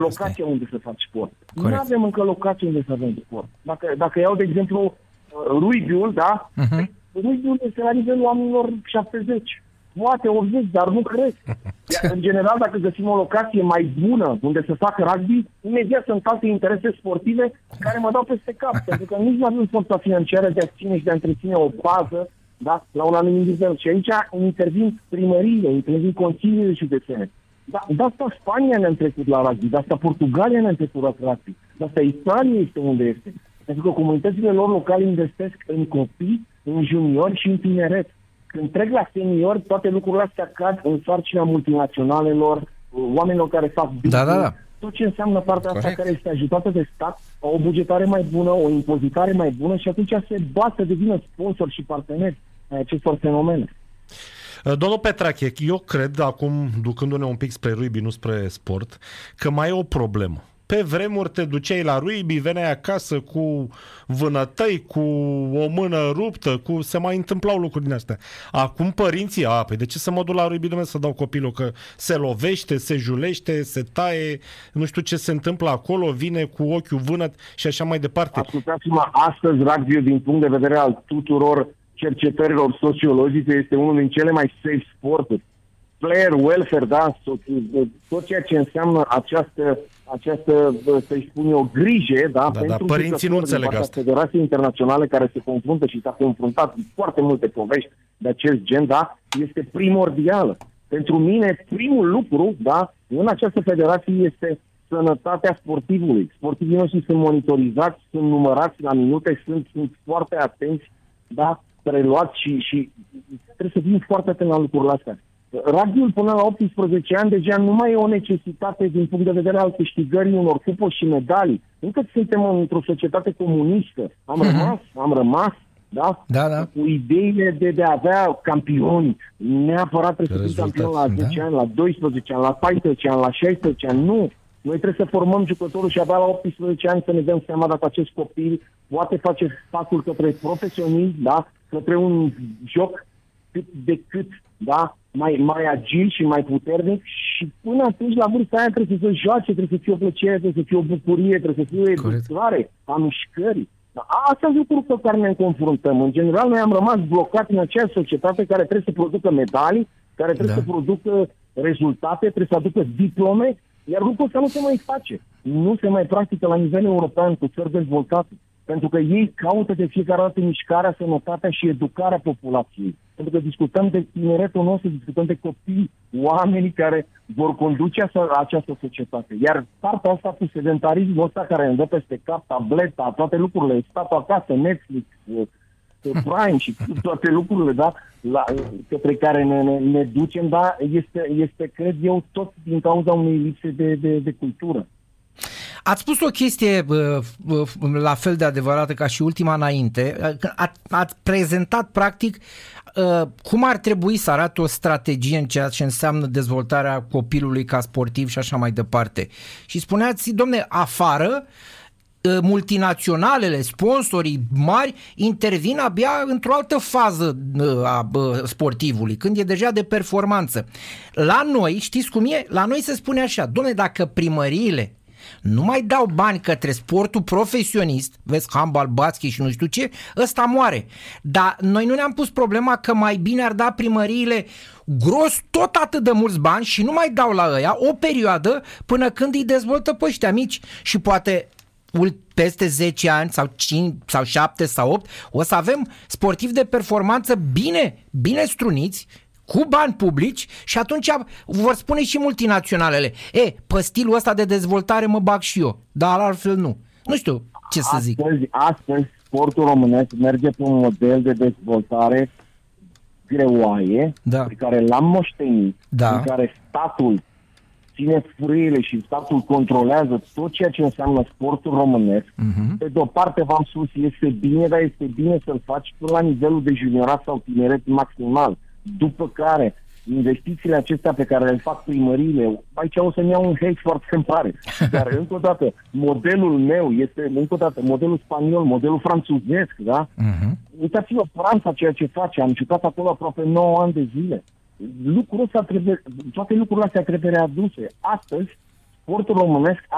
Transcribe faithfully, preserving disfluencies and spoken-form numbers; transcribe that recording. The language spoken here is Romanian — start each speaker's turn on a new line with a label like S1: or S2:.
S1: locația unde să faci sport. Corect. Nu avem încă locație unde să avem sport. Dacă, dacă iau, de exemplu, rugby-ul, da? Uh-huh. Rugby-ul este la nivelul anilor șaptezeci. Poate optzeci, dar nu cred. Iar, în general, dacă găsim o locație mai bună unde să facă rugby, imediat sunt alte interese sportive care mă dau peste cap. Pentru că nici nu avem forța financiară de a ține și de a întreține o bază, da, la un anumit nivel. Și aici intervin primăriile, intervin consiliile județene. Da, de asta Spania ne-a trecut la rugby, de asta Portugalia ne-a trecut la rugby, de asta Italia este unde este. Pentru că comunitățile lor locale investesc în copii, în juniori și în tineret. Când trec la seniori, toate lucrurile astea cad în sarcina multinaționalelor, oamenilor care fac business.
S2: Da, da, da.
S1: Tot ce înseamnă partea
S2: Corect.
S1: asta care este ajutată de stat, o bugetare mai bună, o impozitare mai bună și atunci se bate să devină sponsor și parteneri ai acestor fenomene.
S3: Domnul Petrache, eu cred, acum ducându-ne un pic spre rugby, nu spre sport, că mai e o problemă. Pe vremuri te duceai la rugby, veneai acasă cu vânătăi, cu o mână ruptă, cu se mai întâmplau lucruri din astea. Acum părinții, a, păi de ce să mă duc la rugby, dom'le, să dau copilul, că se lovește, se julește, se taie, nu știu ce se întâmplă acolo, vine cu ochiul vânăt și așa mai departe.
S1: Ascultați-mă, astăzi rugby din punct de vedere al tuturor cercetărilor sociologice este unul din cele mai safe sporturi. Player welfare, da, tot ceea ce înseamnă această, această să-i spun eu, grijă, da,
S3: da, da, părinții nu înțeleg asta.
S1: Federații internaționale care se confruntă și s-a confruntat cu foarte multe povești de acest gen, da, este primordială. Pentru mine, primul lucru, da, în această federație este sănătatea sportivului. Sportivii noștri sunt monitorizați, sunt numărați la minute, sunt, sunt foarte atenți, da, preluați și, și trebuie să fim foarte atenți la lucrurile astea. Rugby-ul până la optsprezece ani deja nu mai e o necesitate din punct de vedere al câștigării unor cupuri și medalii. Încă suntem într-o societate comunistă. Am uh-huh. rămas, am rămas, da?
S2: Da, da.
S1: Cu ideile de, de a avea campioni. Neapărat trebuie să fim campioni la zece da? ani, la doisprezece ani, la paisprezece ani, la șaisprezece ani. Nu. Noi trebuie să formăm jucătorul și abia la optsprezece ani să ne dăm seama dacă acest copil poate face pasul către profesionism, da? Către un joc cât de cât, da? Mai, mai agil și mai puternic și până atunci la vârsta aia trebuie să se joace, trebuie să fie o plăcere, trebuie să fie o bucurie, trebuie să fie o educare a mișcării. Astea sunt lucruri cu care ne confruntăm. În general, noi am rămas blocați în acea societate care trebuie să producă medalii, care trebuie da. să producă rezultate, trebuie să aducă diplome, iar lucrul ăsta nu se mai face. Nu se mai practică la nivel european cu țări dezvoltate. Pentru că ei caută de fiecare dată mișcarea, sănătatea și educarea populației. Pentru că discutăm de tineretul nostru, discutăm de copii, oamenii care vor conduce această societate. Iar partea asta cu sedentarismul ăsta care ne dă peste cap, tableta, toate lucrurile, statul acasă, Netflix, Prime și toate lucrurile, da, la, către care ne, ne, ne ducem, da, este, este, cred eu, tot din cauza unei lipse de, de, de cultură.
S2: Ați spus o chestie la fel de adevărată ca și ultima înainte. Ați prezentat practic cum ar trebui să arate o strategie în ceea ce înseamnă dezvoltarea copilului ca sportiv și așa mai departe. Și spuneați, domne, afară multinaționalele, sponsorii mari intervin abia într-o altă fază a sportivului, când e deja de performanță. La noi, știți cum e? La noi se spune așa, domne, dacă primăriile nu mai dau bani către sportul profesionist, vezi, handbal, basket și nu știu ce, ăsta moare. Dar noi nu ne-am pus problema că mai bine ar da primăriile gros tot atât de mulți bani și nu mai dau la ăia o perioadă până când îi dezvoltă pe ăștia mici și poate peste zece ani sau cinci sau șapte sau opt o să avem sportivi de performanță bine, bine struniți, cu bani publici și atunci vor spune și multinaționalele, e, pe stilul ăsta de dezvoltare mă bag și eu, dar altfel nu. Nu știu ce să zic.
S1: Astăzi, astăzi sportul românesc merge pe un model de dezvoltare greoaie,
S2: da.
S1: pe care l-am moștenit,
S2: da.
S1: în care statul ține frâile și statul controlează tot ceea ce înseamnă sportul românesc. Uh-huh. Pe de-o parte, v-am spus, este bine, dar este bine să-l faci până la nivelul de juniorat sau tineret maximal. După care, investițiile acestea pe care le fac primăriile, aici o să-mi iau un hate foarte mare. Dar, încă o dată, modelul meu este, încă o dată, modelul spaniol, modelul franțuzesc, da? Uh-huh. Uitați-vă Franța ceea ce face. Am jucat acolo aproape nouă ani de zile. Lucrul ăsta trebuie, toate lucrurile astea trebuie readuse. Astăzi, sportul românesc